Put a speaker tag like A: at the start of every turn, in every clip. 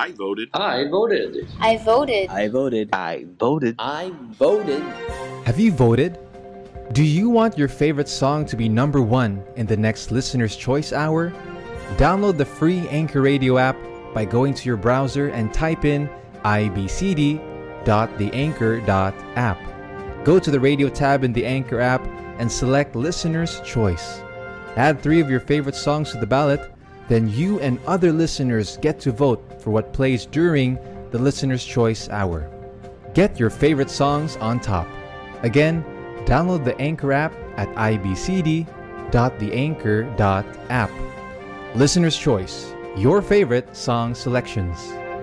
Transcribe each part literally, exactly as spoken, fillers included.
A: I voted.
B: I voted.
C: I voted.
D: I voted.
E: I voted.
D: I voted.
F: Have you voted? Do you want your favorite song to be number one in the next Listener's Choice Hour? Download the free Anchor Radio app by going to your browser and type in i b c d dot the anchor dot app. Go to the radio tab in the Anchor app and select Listener's Choice. Add three of your favorite songs to the ballot, then you and other listeners get to vote for what plays during the Listener's Choice Hour. Get your favorite songs on top. Again, download the Anchor app at i b c d dot the anchor dot app. Listener's Choice, your favorite song selections.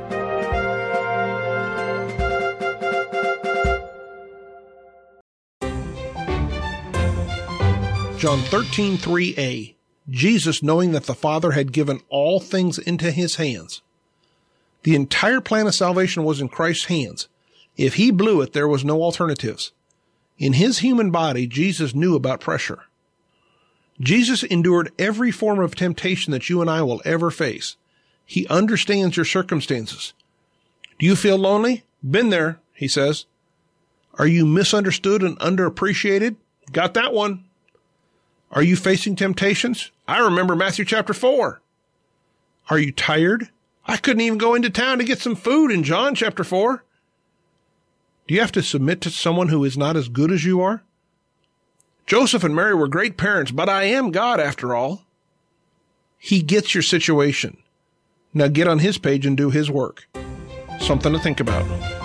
G: John thirteen three a. Jesus, knowing that the Father had given all things into his hands. The entire plan of salvation was in Christ's hands. If he blew it, there was no alternatives. In his human body, Jesus knew about pressure. Jesus endured every form of temptation that you and I will ever face. He understands your circumstances. Do you feel lonely? Been there, he says. Are you misunderstood and underappreciated? Got that one. Are you facing temptations? I remember Matthew chapter four. Are you tired? I couldn't even go into town to get some food in John chapter four. Do you have to submit to someone who is not as good as you are? Joseph and Mary were great parents, but I am God after all. He gets your situation. Now get on his page and do his work. Something to think about.